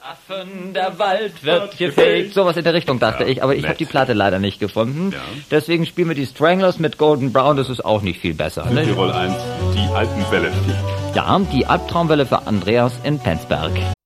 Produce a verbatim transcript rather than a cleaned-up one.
Affen, der Wald wird gefegt. Sowas in der Richtung, dachte Ja, ich, aber ich nett. habe die Platte leider nicht gefunden. Ja. Deswegen spielen wir die Stranglers mit Golden Brown, das ist auch nicht viel besser. Ne? Tirol eins, die Alpenwelle. Ja, die Albtraumwelle für Andreas in Penzberg.